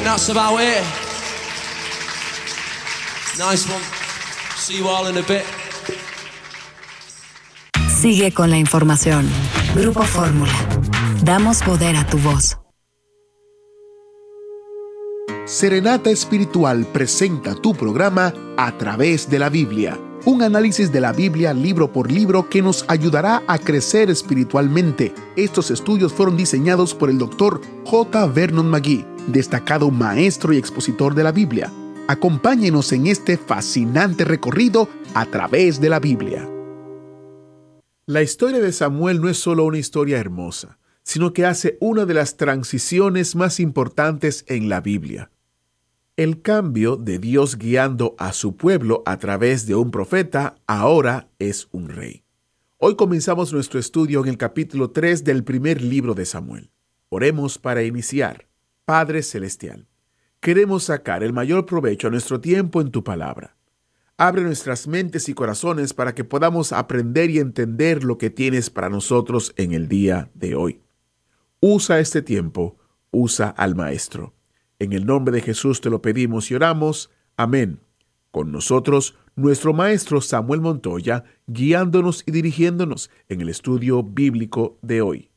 that's about it. Nice one. See you all in a bit. Sigue con la información. Grupo Fórmula. Damos poder a tu voz. Serenata Espiritual presenta tu programa A Través de la Biblia. Un análisis de la Biblia libro por libro que nos ayudará a crecer espiritualmente. Estos estudios fueron diseñados por el Dr. J. Vernon McGee, destacado maestro y expositor de la Biblia. Acompáñenos en este fascinante recorrido a través de la Biblia. La historia de Samuel no es solo una historia hermosa, sino que hace una de las transiciones más importantes en la Biblia. El cambio de Dios guiando a su pueblo a través de un profeta ahora es un rey. Hoy comenzamos nuestro estudio en el capítulo 3 del primer libro de Samuel. Oremos para iniciar. Padre Celestial, queremos sacar el mayor provecho a nuestro tiempo en tu palabra. Abre nuestras mentes y corazones para que podamos aprender y entender lo que tienes para nosotros en el día de hoy. Usa este tiempo, usa al Maestro. En el nombre de Jesús te lo pedimos y oramos. Amén. Con nosotros, nuestro maestro Samuel Montoya, guiándonos y dirigiéndonos en el estudio bíblico de hoy.